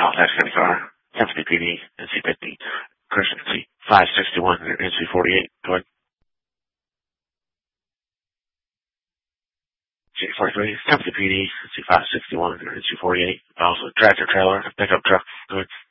Halifax County car, Tempe PD, NC50, Christian C561, NC48, go ahead. C43, Tempe PD, C561, NC48, also tractor trailer, pickup truck, go ahead.